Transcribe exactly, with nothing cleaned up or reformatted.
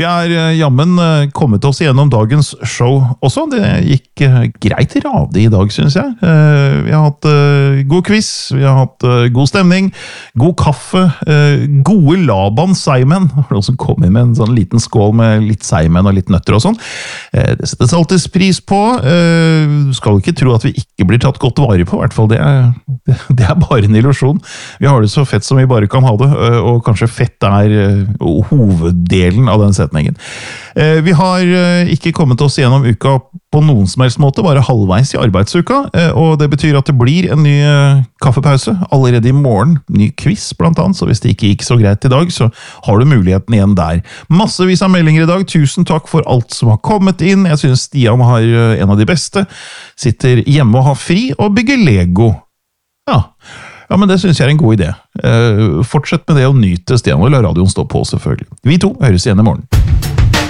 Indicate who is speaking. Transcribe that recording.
Speaker 1: Vi er eh, jammen eh, kommet oss gjennom dagens show også. Det gikk eh, greit radig i dag, synes jeg. Eh, vi har hatt eh, god quiz, vi har hatt eh, god stemning, god kaffe, eh, gode Laban Seimen. Det var noen som kom inn med en sånn liten skål med litt Seimen og litt nøtter og sånn. Eh, det settes alltid pris på. Eh, du skal ikke tro at vi ikke blir tatt godt vare på, i hvert fall det er, det er bare en illusjon. Vi har det så fett som vi bare kan ha det, eh, og kanskje fett er eh, hoveddelen av den setningen. Vi har ikke kommet oss gjennom uka på noen som helst måte, bare halvveis i arbeidsuka, og det betyr at det blir en ny kaffepause allerede i morgen, ny quiz blant annet, så hvis det ikke gikk så greit i dag, så har du muligheten igjen der. Massevis av meldinger i dag, tusen takk for alt som har kommet inn, jeg synes Stian har en av de beste, sitter hjemme og har fri og bygger Lego. Ja, Ja, men det synes jeg er en god idé. Fortsett med det og nyte Stian, og la radioen stå på selvfølgelig. Vi to høres igjen i morgen.